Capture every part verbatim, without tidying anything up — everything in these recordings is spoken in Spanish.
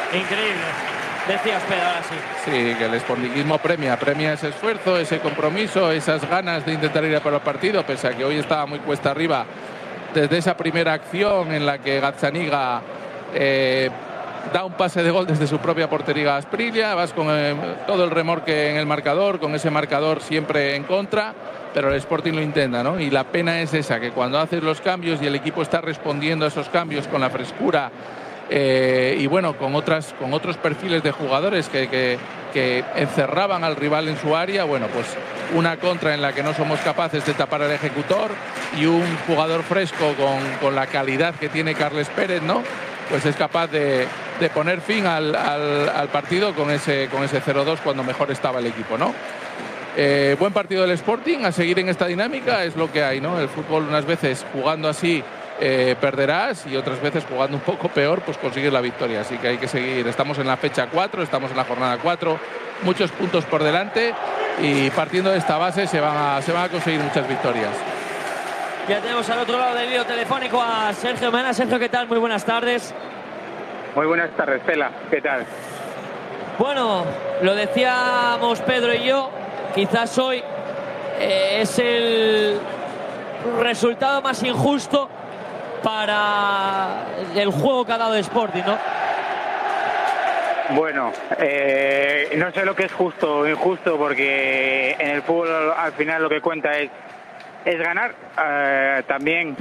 Increíble. Decías, Pedro, ahora sí. Sí, que el sportinguismo premia, premia ese esfuerzo, ese compromiso, esas ganas de intentar ir a por el partido, pese a que hoy estaba muy cuesta arriba desde esa primera acción en la que Gazzaniga eh, da un pase de gol desde su propia portería a Asprilla. Vas con eh, todo el remorque en el marcador, con ese marcador siempre en contra, pero el Sporting lo intenta, ¿no? Y la pena es esa, que cuando haces los cambios y el equipo está respondiendo a esos cambios con la frescura eh, y bueno, con otras con otros perfiles de jugadores que, que, que encerraban al rival en su área, bueno, pues una contra en la que no somos capaces de tapar al ejecutor y un jugador fresco con, con la calidad que tiene Carles Pérez, ¿no? Pues es capaz de, de poner fin al, al, al partido con ese, con ese cero dos cuando mejor estaba el equipo, ¿no? Eh, buen partido del Sporting, a seguir en esta dinámica, es lo que hay, ¿no? El fútbol unas veces jugando así eh, perderás y otras veces jugando un poco peor pues consigues la victoria, así que hay que seguir. Estamos en la fecha cuatro, estamos en la jornada cuatro, muchos puntos por delante y partiendo de esta base se van a, se van a conseguir muchas victorias. Ya tenemos al otro lado del vídeo telefónico a Sergio Mena. Sergio, ¿qué tal? Muy buenas tardes. Muy buenas tardes, Pela. ¿Qué tal? Bueno, lo decíamos Pedro y yo, quizás hoy eh, es el resultado más injusto para el juego que ha dado Sporting, ¿no? Bueno, eh, no sé lo que es justo o injusto, porque en el fútbol al final lo que cuenta es es ganar. Eh, también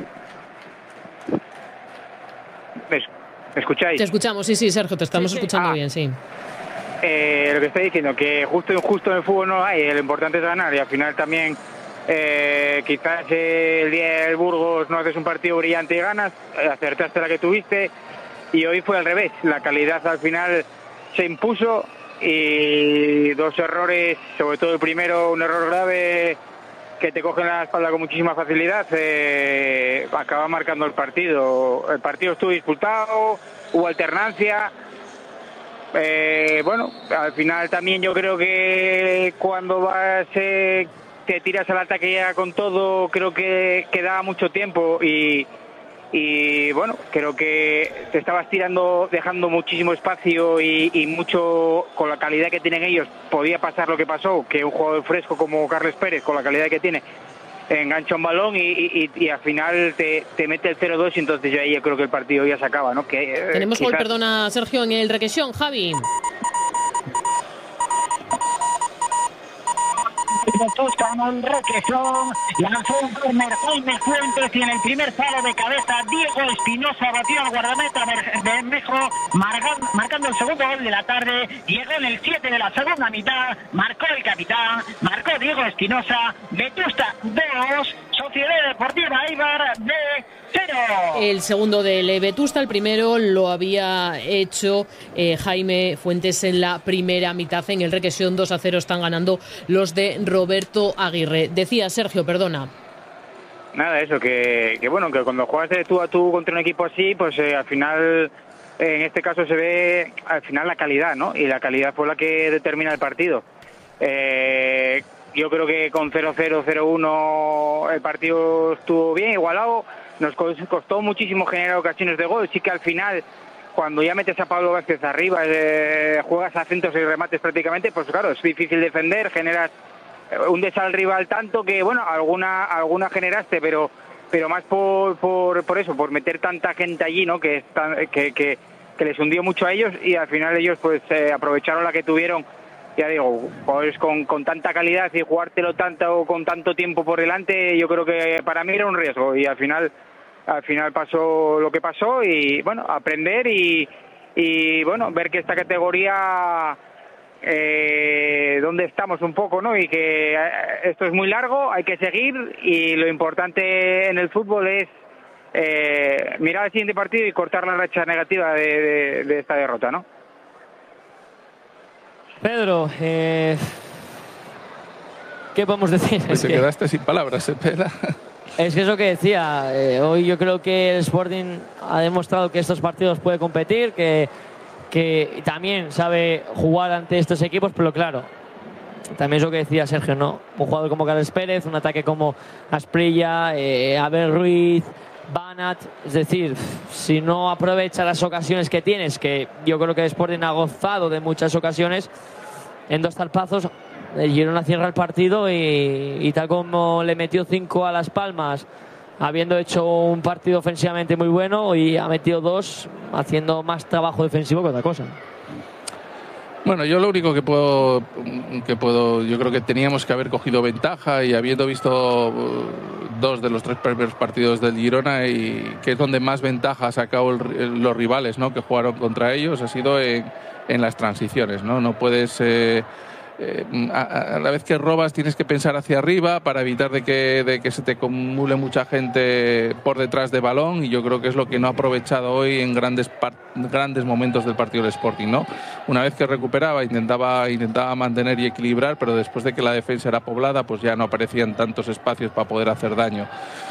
¿me escucháis? Te escuchamos, sí, sí, Sergio, te estamos sí, sí. escuchando ah, bien, sí. Eh, lo que estoy diciendo, que justo e injusto en el fútbol no hay, lo importante es ganar, y al final también eh, quizás el día del Burgos no haces un partido brillante y ganas, acertaste la que tuviste, y hoy fue al revés, la calidad al final se impuso y dos errores, sobre todo el primero, un error grave que te cogen la espalda con muchísima facilidad, eh, acaba marcando el partido. El partido estuvo disputado, hubo alternancia. Eh, bueno, al final también yo creo que cuando vas, eh, te tiras al ataque ya con todo, creo que quedaba mucho tiempo y, y bueno, creo que te estabas tirando, dejando muchísimo espacio y, y mucho, con la calidad que tienen ellos, podía pasar lo que pasó, que un jugador fresco como Carles Pérez, con la calidad que tiene, engancha un balón y, y, y al final te, te mete el cero dos y entonces yo ahí yo creo que el partido ya se acaba, ¿no? Que, eh, Tenemos quizás... gol, perdona Sergio, en el requesión, Javi. Vetusta en el requesón, lanzó un córner Jaime Fuentes y en el primer palo de cabeza Diego Espinosa batió al guardameta Bermejo, marcando, marcando el segundo gol de la tarde. Llegó en el siete de la segunda mitad, marcó el capitán, marcó Diego Espinosa. Vetusta dos, Sociedad Deportiva Eibar de cero. El segundo del Vetusta, el primero lo había hecho eh, Jaime Fuentes en la primera mitad. En el requesión dos a cero están ganando los de Roberto Aguirre. Decía Sergio, perdona. Nada, eso, que, que bueno, que cuando juegas de tú a tú contra un equipo así, pues eh, al final, eh, en este caso se ve al final la calidad, ¿no? Y la calidad fue la que determina el partido. Eh, yo creo que con cero cero, cero uno el partido estuvo bien, igualado. Nos costó muchísimo generar ocasiones de gol. Sí que al final, cuando ya metes a Pablo Vázquez arriba, eh, juegas a centros y remates prácticamente, pues claro, es difícil defender, generas un al rival tanto que, bueno, alguna alguna generaste, pero pero más por por, por eso, por meter tanta gente allí, ¿no? Que, que, que, que les hundió mucho a ellos y al final ellos pues eh, aprovecharon la que tuvieron, ya digo, pues con, con tanta calidad y jugártelo tanto con tanto tiempo por delante, yo creo que para mí era un riesgo y al final al final pasó lo que pasó y bueno, aprender y, y bueno, ver que esta categoría eh, dónde estamos un poco, ¿no? Y que esto es muy largo, hay que seguir y lo importante en el fútbol es eh, mirar al siguiente partido y cortar la racha negativa de, de, de esta derrota, ¿no? Pedro, eh, ¿qué podemos decir? Pues es te que, quedaste sin palabras, ¿eh, Pela? Es que es lo que decía, eh, hoy yo creo que el Sporting ha demostrado que estos partidos puede competir, que, que también sabe jugar ante estos equipos, pero claro, también es lo que decía Sergio, ¿no? Un jugador como Carles Pérez, un ataque como Asprilla, eh, Abel Ruiz, Banat, es decir, si no aprovecha las ocasiones que tienes, que yo creo que Sporting ha gozado de muchas ocasiones, en dos zarpazos el Girona cierra el partido y, y tal como le metió cinco a Las Palmas, habiendo hecho un partido ofensivamente muy bueno, y ha metido dos haciendo más trabajo defensivo que otra cosa. Bueno, yo lo único que puedo, que puedo, yo creo que teníamos que haber cogido ventaja, y habiendo visto dos de los tres primeros partidos del Girona, y que es donde más ventaja ha sacado el, los rivales, ¿no?, que jugaron contra ellos, ha sido en, en las transiciones, ¿no? No puedes... Eh, Eh, a, a la vez que robas tienes que pensar hacia arriba para evitar de que, de que se te acumule mucha gente por detrás de balón, y yo creo que es lo que no ha aprovechado hoy en grandes par, grandes momentos del partido del Sporting, ¿no? Una vez que recuperaba intentaba, intentaba mantener y equilibrar, pero después de que la defensa era poblada, pues ya no aparecían tantos espacios para poder hacer daño.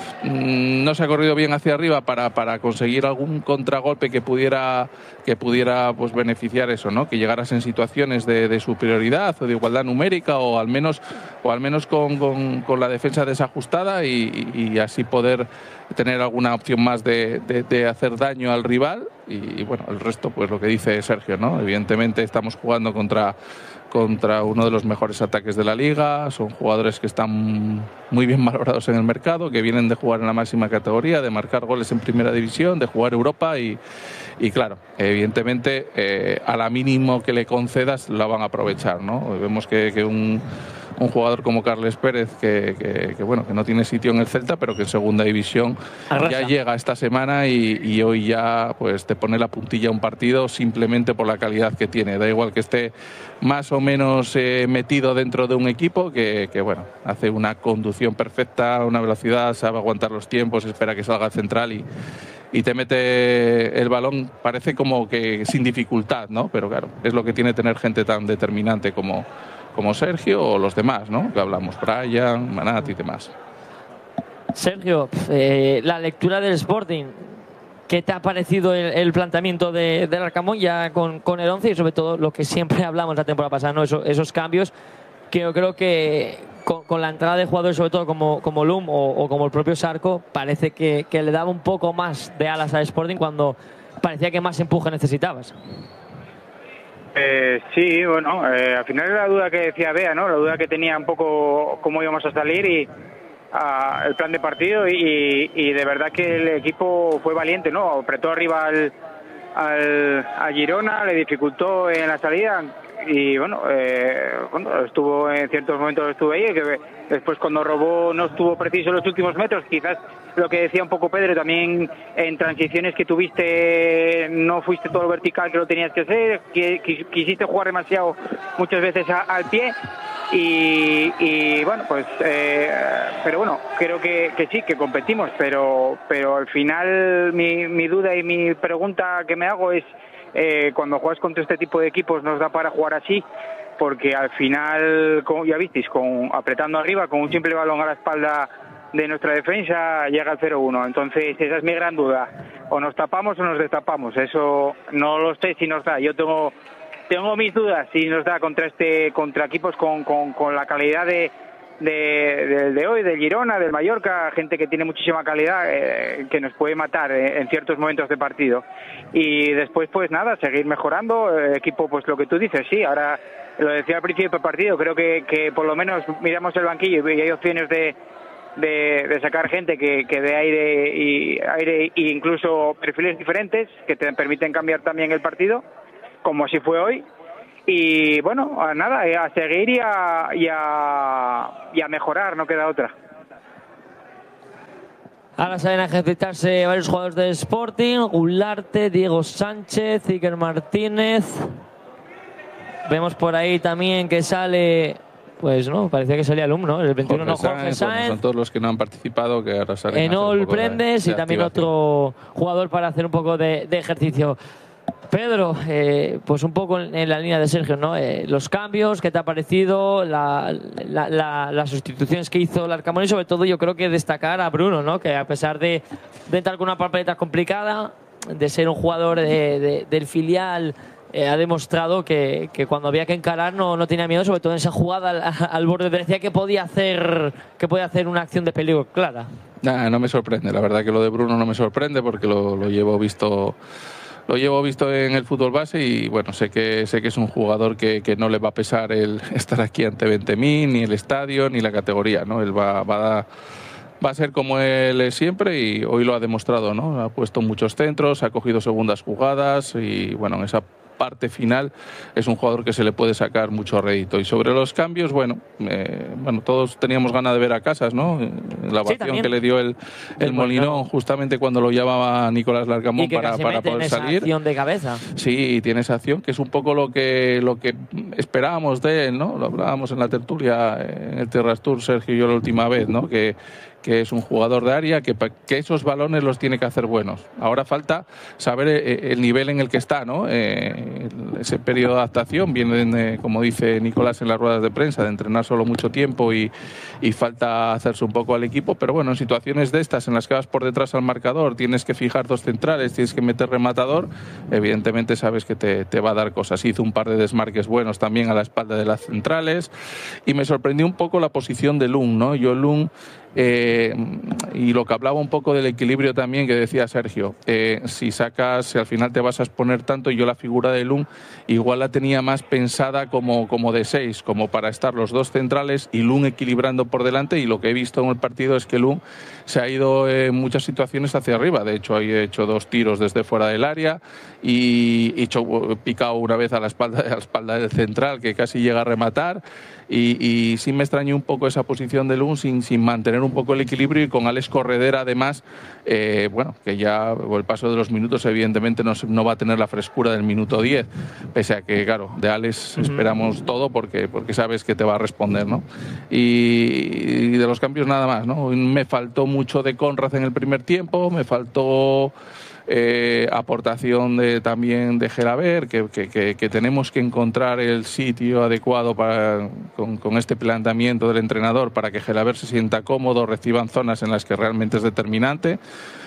No se ha corrido bien hacia arriba para, para conseguir algún contragolpe que pudiera, que pudiera pues beneficiar eso, ¿no? Que llegaras en situaciones de, de superioridad o de igualdad numérica, o al menos, o al menos con, con, con la defensa desajustada, y, y así poder tener alguna opción más de, de, de hacer daño al rival. Y, y bueno, el resto, pues lo que dice Sergio, ¿no? Evidentemente estamos jugando contra contra uno de los mejores ataques de la liga, son jugadores que están muy bien valorados en el mercado, que vienen de jugar en la máxima categoría, de marcar goles en primera división, de jugar Europa, y, y claro, evidentemente eh, a la mínimo que le concedas la van a aprovechar, ¿no? Vemos que, que un un jugador como Carles Pérez, que, que, que bueno, que no tiene sitio en el Celta, pero que en segunda división Arrasa. ya llega esta semana, y, y hoy ya pues te pone la puntilla a un partido simplemente por la calidad que tiene. Da igual que esté más o menos eh, metido dentro de un equipo, que, que bueno, hace una conducción perfecta, una velocidad, sabe aguantar los tiempos, espera que salga el central y y te mete el balón, parece como que sin dificultad, ¿no? Pero claro, es lo que tiene tener gente tan determinante como como Sergio o los demás, ¿no? Que hablamos, Brian, Manat y demás. Sergio, eh, la lectura del Sporting, ¿qué te ha parecido el, el planteamiento de, del Arcamón ya con, con el once, y sobre todo lo que siempre hablamos la temporada pasada, ¿no? Eso, esos cambios que yo creo que con, con la entrada de jugadores, sobre todo como, como Lum o, o como el propio Sarco, parece que, que le daba un poco más de alas al Sporting cuando parecía que más empuje necesitabas? Eh, sí, bueno, eh, al final era la duda que decía Bea, ¿no? La duda que tenía un poco cómo íbamos a salir, y a, el plan de partido, y, y de verdad que el equipo fue valiente, ¿no? Apretó arriba al, al, a Girona, le dificultó en la salida, y bueno, eh, bueno, estuvo en ciertos momentos estuvo ahí, que después cuando robó no estuvo preciso en los últimos metros, quizás lo que decía un poco Pedro, también en transiciones que tuviste no fuiste todo vertical que lo tenías que hacer, que quisiste jugar demasiado muchas veces a, al pie, y, y bueno, pues eh, pero bueno, creo que, que sí, que competimos, pero pero al final mi, mi duda y mi pregunta que me hago es, eh, cuando juegas contra este tipo de equipos, ¿nos da para jugar así? Porque al final, como ya visteis, con, apretando arriba, con un simple balón a la espalda de nuestra defensa, llega al cero uno. Entonces esa es mi gran duda, o nos tapamos o nos destapamos, eso no lo sé si nos da. Yo tengo tengo mis dudas si nos da contra este contra equipos con, con, con la calidad de de, de, de hoy, del Girona, del Mallorca, gente que tiene muchísima calidad, eh, que nos puede matar eh, en ciertos momentos de partido. Y después pues nada, seguir mejorando, el equipo, pues lo que tú dices, sí, ahora lo decía al principio del partido, creo que, que por lo menos miramos el banquillo y hay opciones de De, de sacar gente que, que dé aire y aire e incluso perfiles diferentes que te permiten cambiar también el partido, como así fue hoy. Y bueno, a nada, a seguir y a, y a, y a mejorar, no queda otra. Ahora salen a ejercitarse varios jugadores del Sporting: Gularte, Diego Sánchez, Iker Martínez. Vemos por ahí también que sale... Pues no, parecía que salía Lum, ¿no? El veintiuno no, Jorge Sáenz. Bueno, son todos los que no han participado, que ahora salen. Enol Prendes y también otro jugador para hacer un poco de, de ejercicio. Pedro, eh, pues un poco en, en la línea de Sergio, ¿no? Eh, los cambios, ¿qué te ha parecido? La, la, la, las sustituciones que hizo el Arcamón, y sobre todo yo creo que destacar a Bruno, ¿no? Que a pesar de, de entrar con una papeleta complicada, de ser un jugador de, de, del filial eh, ha demostrado que, que cuando había que encarar no, no tenía miedo, sobre todo en esa jugada al, al borde. Decía que podía hacer que podía hacer una acción de peligro clara. Nah, no me sorprende, la verdad que lo de Bruno no me sorprende porque lo, lo llevo visto lo llevo visto en el fútbol base y bueno, sé que sé que es un jugador que, que no le va a pesar el estar aquí ante veinte mil, ni el estadio, ni la categoría, ¿no? Él va, va a Va a ser como él es siempre y hoy lo ha demostrado, ¿no? Ha puesto muchos centros, ha cogido segundas jugadas y bueno, en esa parte final es un jugador que se le puede sacar mucho rédito. Y sobre los cambios, bueno, eh, bueno todos teníamos ganas de ver a Casas, ¿no? La ovación sí, que le dio el, el Molinón justamente cuando lo llamaba Nicolás Larcamón para, para poder esa salir. Acción de cabeza. Sí, tiene esa acción que es un poco lo que lo que esperábamos de él, ¿no? Lo hablábamos en la tertulia en el Terras Tour, Sergio y yo la última vez, ¿no? Que que es un jugador de área, que, que esos balones los tiene que hacer buenos. Ahora falta saber el nivel en el que está, ¿no? Eh, ese periodo de adaptación viene, de, como dice Nicolás en las ruedas de prensa, de entrenar solo mucho tiempo y, y falta hacerse un poco al equipo, pero bueno, en situaciones de estas en las que vas por detrás al marcador, tienes que fijar dos centrales, tienes que meter rematador, evidentemente sabes que te, te va a dar cosas. Hizo un par de desmarques buenos también a la espalda de las centrales y me sorprendió un poco la posición de Lung, ¿no? Yo Lung Eh, y lo que hablaba un poco del equilibrio también que decía Sergio, eh, si sacas, si al final te vas a exponer tanto, yo la figura de Lung igual la tenía más pensada como, como de seis, como para estar los dos centrales y Lung equilibrando por delante, y lo que he visto en el partido es que Lung se ha ido en muchas situaciones hacia arriba. De hecho, ha hecho dos tiros desde fuera del área y hecho picado una vez a la espalda, a la espalda del central que casi llega a rematar. Y, y sí me extrañó un poco esa posición de Lung sin, sin mantener un poco el equilibrio, y con Alex Corredera además, eh, bueno, que ya el paso de los minutos evidentemente no, no va a tener la frescura del minuto diez, pese a que claro, de Alex uh-huh. esperamos todo porque, porque sabes que te va a responder, ¿no? Y, y de los cambios nada más, ¿no? Me faltó mucho de Conrad en el primer tiempo, me faltó Eh, aportación de, también de Gelaber, que, que, que, que tenemos que encontrar el sitio adecuado para, con, con este planteamiento del entrenador para que Gelaber se sienta cómodo, reciban zonas en las que realmente es determinante,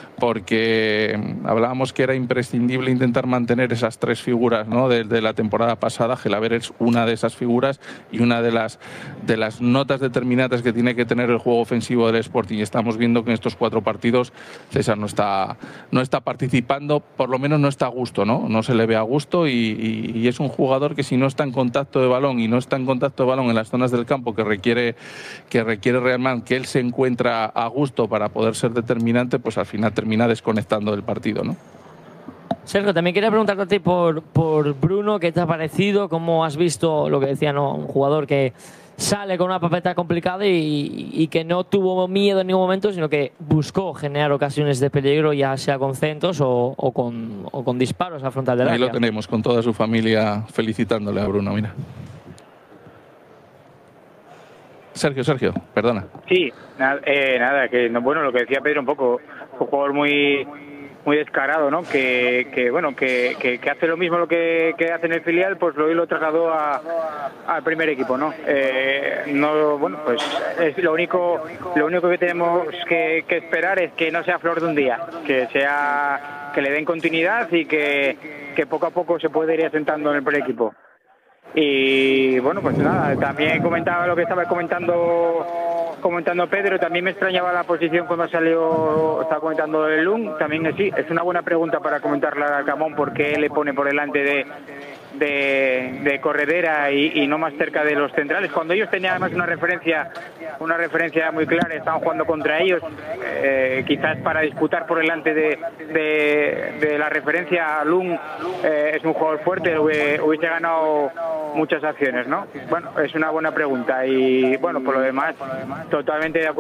porque hablábamos que era imprescindible intentar mantener esas tres figuras, ¿no? de, de la temporada pasada. Gelaber es una de esas figuras y una de las, de las notas determinantes que tiene que tener el juego ofensivo del Sporting, y estamos viendo que en estos cuatro partidos César no está, no está participando, por lo menos no está a gusto, no, no se le ve a gusto, y, y, y es un jugador que si no está en contacto de balón y no está en contacto de balón en las zonas del campo que requiere, que requiere realmente que él se encuentra a gusto para poder ser determinante, pues al final termina desconectando del partido, ¿no? Sergio, también quería preguntarte a ti por, por Bruno, ¿qué te ha parecido? ¿Cómo has visto lo que decía, ¿no? Un jugador que sale con una papeleta complicada y, y que no tuvo miedo en ningún momento, sino que buscó generar ocasiones de peligro, ya sea con centros o, o, con, o con disparos a frontal del área? Ahí lo tenemos, con toda su familia felicitándole a Bruno, mira. Sergio, Sergio, perdona. Sí, nada, eh, nada que no, bueno, lo que decía Pedro un poco, un jugador muy muy descarado, ¿no? Que, que bueno, que, que, que hace lo mismo lo que, que hace en el filial, pues lo, lo trasladó a, al primer equipo, ¿no? Eh, no, bueno, pues es lo único, lo único que tenemos que, que esperar es que no sea flor de un día, que sea, que le den continuidad y que, que poco a poco se puede ir asentando en el primer equipo. Y bueno, pues nada, también comentaba lo que estaba comentando comentando Pedro, también me extrañaba la posición cuando salió, estaba comentando el Lung, también sí, es una buena pregunta para comentarle a Camón por qué le pone por delante de de, de Corredera y, y no más cerca de los centrales, cuando ellos tenían además una referencia una referencia muy clara, estaban jugando contra ellos, eh, quizás para disputar por delante de, de, de la referencia. Lung eh, es un jugador fuerte, hubiese, hubiese ganado muchas acciones, ¿no? Bueno, es una buena pregunta y bueno, por lo demás totalmente de acuerdo.